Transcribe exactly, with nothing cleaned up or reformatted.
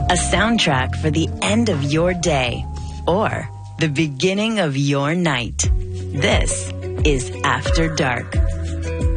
A soundtrack for the end of your day or the beginning of your night. This is After Dark.